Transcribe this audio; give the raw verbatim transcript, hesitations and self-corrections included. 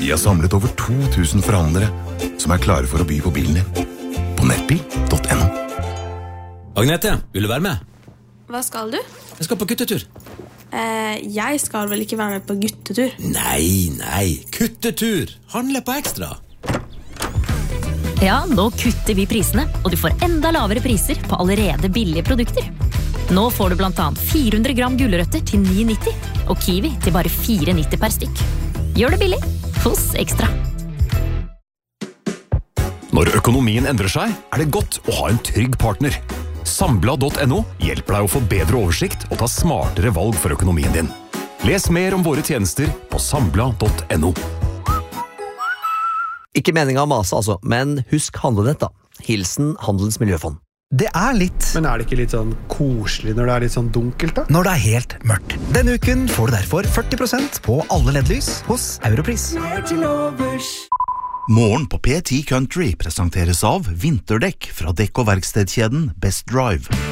Vi har samlet over to tusen forhandlere som er klare for å by på bilen din. På nettbil punktum no. Agnete, vil du være med? Hva skal du? Jeg skal på guttetur. Eh, jeg skal vel ikke være med på guttetur? Nei, nei, kuttetur. Handle på ekstra. Ja, nå kutter vi prisene, og du får enda lavere priser på allerede billige produkter. Nå får du blant annet fire hundre gram gulrøtter til ni nitti, og kiwi til bare fire nitti per stykk. Gjør det billig hos Ekstra. Når økonomien endrer seg, er det godt å ha en trygg partner. Sambla punktum no hjelper deg å få bedre oversikt og ta smartere valg for økonomien din. Les mer om våre tjenester på sambla punktum no. Ikke meningen å mase altså, men husk handlenett da. Hilsen Handelens Miljøfond. Det er litt. Men er det ikke litt sånn koselig når det er litt sånn dunkelt da? Når det er helt mørkt. Denne uken får du derfor førti prosent på alle L E D-lys hos Europris. Morgen på P ti Country presenteres av vinterdekk fra dekk- og verkstedkjeden Best Drive.